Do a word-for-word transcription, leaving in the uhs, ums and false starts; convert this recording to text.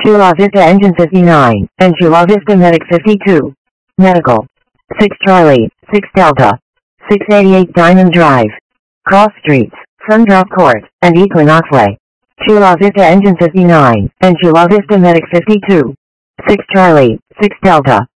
Chula Vista Engine fifty-nine, and Chula Vista Medic fifty-two. Medical. six Charlie, six Delta. six eighty-eight Diamond Drive. Cross Streets, Sundrop Court, and Equinox Way. Chula Vista Engine fifty-nine, and Chula Vista Medic fifty-two. six Charlie, six Delta.